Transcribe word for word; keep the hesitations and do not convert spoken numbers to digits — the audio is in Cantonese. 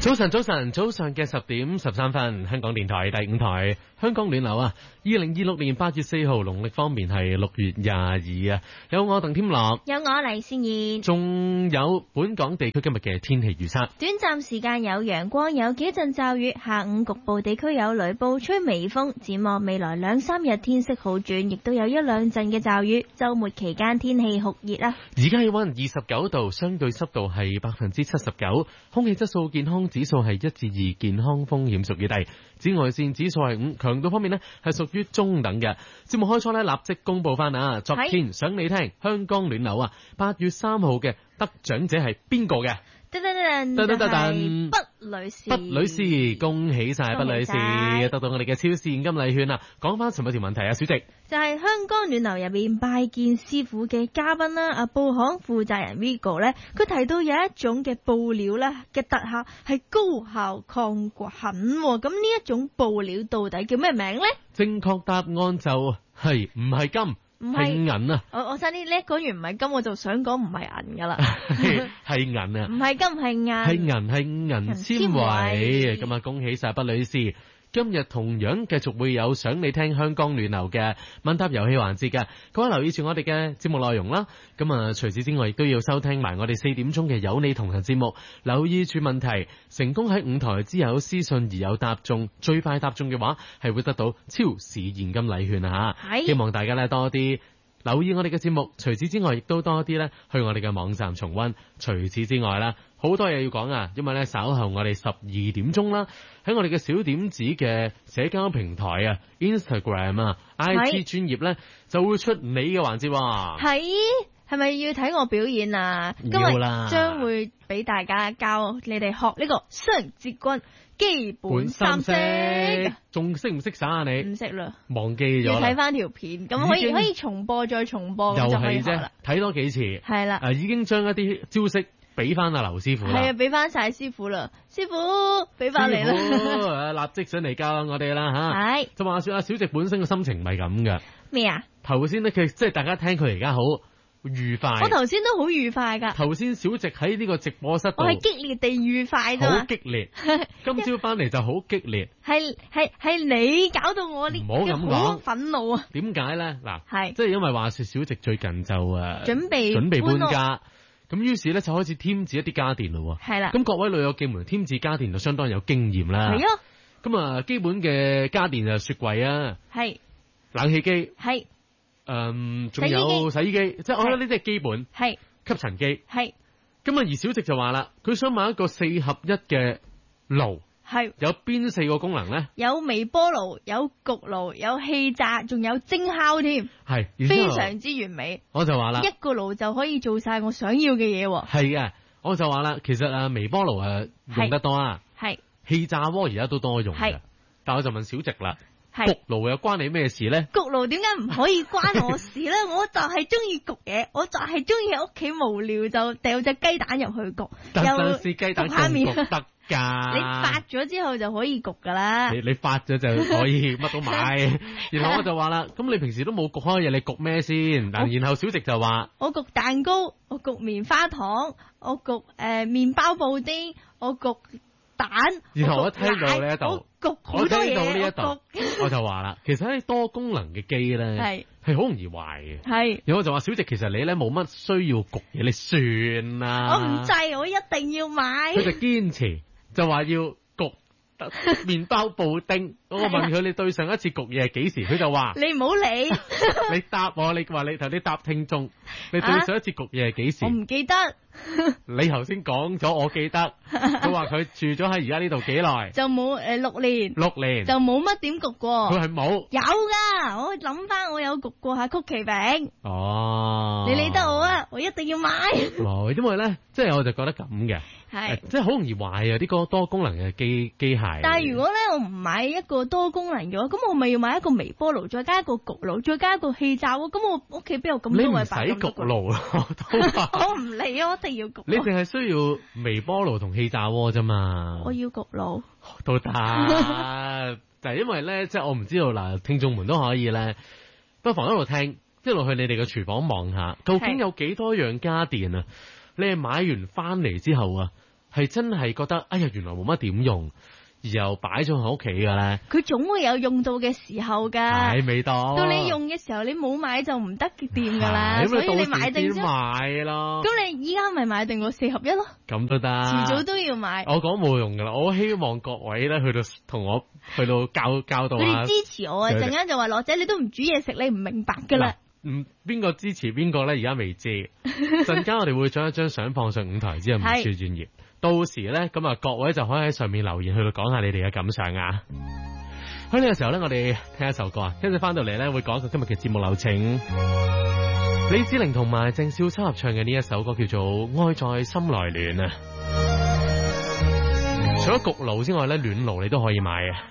早晨，早晨，早上嘅十點十三分，香港電台第五台，香港暖流啊！二零二六年八月四號，農曆方面係六月廿二啊！有我鄧添樂， 有我黎善燕， 仲有本港地區今日嘅天氣預測。 短暫時間有陽光，有幾陣驟雨，下午局部地區有雷暴，吹微風。展望未來兩三日天色好轉，亦都有一兩陣嘅驟雨。週末期間天氣酷熱啊！ 而家氣溫二十九度，相對濕度係百分之七十九，空氣質素健康指數係一至二，健康風險屬於低。紫外線指數係五，強度方面呢係屬於中等嘅。節目開初呢，立即公布翻啊！昨天想你聽香港暖流啊，八月三號嘅得獎者係邊個嘅？ 噔噔噔噔噔噔，畢女士， 畢女士，恭喜晒畢女士，得到我哋嘅超市現金禮券啊！講翻尋日條問題啊，小直就係香港暖流入面拜見師傅嘅嘉賓啦，阿布行負責人 Vigo 咧，佢提到有一種嘅布料咧嘅特效係高效抗菌，咁呢一種布料到底叫咩名咧？ 正確答案就係唔係金。唔係銀啊！ 我我差啲叻講完唔係金，我就想講唔係銀噶啦。 係銀啊！唔係金係銀。 係銀係銀纖維。咁啊，恭喜晒畢女士！今日同樣繼續會有想你聽香港暖流嘅問答遊戲環節嘅，各位留意住我哋嘅節目內容啦。咁啊，除此之外亦都要收聽埋我哋四點鐘嘅有你同行節目，留意住問題，成功喺五台之友私信而有答中，最快答中嘅話係會得到超市現金禮券啊吓！希望大家咧多啲留意我哋嘅節目，除此之外亦都多啲咧去我哋嘅網站重溫。除此之外啦，好多嘢要講啊，因為咧稍後我哋十二點鐘啦，喺我哋嘅小點子嘅社交平台啊 ，Instagram 啊 ，I G 專頁咧就會出你嘅環節喎。 係係咪要睇我表演啊？今日將會俾大家教你哋學呢個雙截棍基本三式， 仲識唔識耍啊你？ 唔識啦， 忘記咗。 要睇翻條片，咁可以可以重播再重播， 又就可以學啦。 睇多幾次， 係啦。 誒、啊，已經將一啲招式俾翻阿劉師傅啦。 係啊，俾翻晒師傅啦，師傅俾翻你啦。 立即上嚟教我哋啦吓。係。就話說阿小直本身嘅心情唔係咁嘅。 咩啊？ 頭先咧，佢即係大家聽佢而家好愉快， 我頭先都好愉快噶。 頭先小直喺呢個直播室度， 我係激烈地愉快啫。 好激烈，今朝翻嚟就好激烈。 係係係你搞到我呢？ 唔好咁講， 憤怒啊！ 點解咧？嗱， 係即係因為話說小直最近就誒準備準備搬家，咁於是咧就開始添置一啲家電咯。 係啦， 咁各位老友記們添置家電就相當有經驗啦。 係啊， 咁啊基本嘅家電就雪櫃啊， 係冷氣機， 係。 嗯，仲有洗衣機，即係我覺得呢啲係基本， 係吸塵機， 係。 咁啊，而小直就話啦，佢想買一個四合一嘅爐， 係有邊四個功能咧？ 有微波爐，有焗爐，有氣炸，仲有蒸烤添， 係非常之完美。 我就話啦， 一個爐就可以做晒我想要嘅嘢。 係嘅，我就話啦，其實啊，微波爐啊用得多啊， 係氣炸鍋而家都多用嘅，但我就問小直啦。焗爐又關你咩事咧？ 焗爐點解唔可以關我事咧？我就係中意焗嘢，我就係中意喺屋企無聊就掉隻雞蛋入去焗， 又焗下面得噶。 你發咗之後就可以焗噶啦。 你你發咗就可以乜都買。然後我就話啦，咁你平時都冇焗開嘢，你焗咩先？嗱，然後小直就話：我焗蛋糕，我焗棉花糖，我焗誒麵包布丁，我焗蛋。 然後我一聽到呢一度。 我聽到呢一度，我就話啦，其實喺多功能嘅機咧，係係好容易壞嘅。係，然後我就話小直，其實你咧冇乜需要焗嘢，你算啦。 我唔制，我一定要買。 佢就堅持就話要焗麵包布丁。我問佢你對上一次焗嘢係幾時？佢就話你唔好理。 你答我，你話你頭你答聽眾，你對上一次焗嘢係幾時？ 我唔記得。 你頭先講咗，我記得。佢話佢住咗喺而家呢度幾耐？ 就冇誒六年。六年就冇乜點焗過。 佢係冇。有噶，我諗翻我有焗過下曲奇餅。哦。你理得我啊？我一定要買。 冇，因為咧，即係我就覺得咁嘅。係。即係好容易壞啊！啲個多功能嘅機機械。但係如果咧，我唔買一個多功能嘅話，咁我咪要買一個微波爐，再加一個焗爐，再加一個氣炸鍋。咁我屋企邊有咁多位擺咁多個？你唔使焗爐咯。我唔理啊！一定要焗。你淨係需要微波爐同氣炸鍋啫嘛。我要焗爐都得，就係因為咧，即係我唔知道嗱，聽眾們都可以咧，不妨一路聽，一路去你哋嘅廚房望下，究竟有幾多樣家電啊？你係買完翻嚟之後啊， 係真係覺得哎呀原來冇乜點用，而又擺咗喺屋企嘅咧？ 佢總會有用到嘅時候㗎。 係未到。 到你用嘅時候，你冇買就唔得掂㗎啦。所以你買定先買咯。 咁你依家咪買定個四合一咯。 咁都得。 遲早都要買。 我講冇用㗎啦，我希望各位咧去到同我去到教教導下。 佢哋支持我啊！陣間就話羅姐你都唔煮嘢食，你唔明白㗎啦。 嗯，邊個支持邊個咧？而家未知。陣間我哋會將一張相放上舞台之後，唔算專業。到時咧，咁啊，各位就可以喺上面留言去到講下你哋嘅感想啊。喺呢個時候咧，我哋聽一首歌啊，跟住翻到嚟咧會講一個今日嘅節目流程。李子玲同埋鄭少秋合唱嘅呢一首歌叫做《愛在心來暖》啊。除咗焗爐之外咧，暖爐你都可以買啊。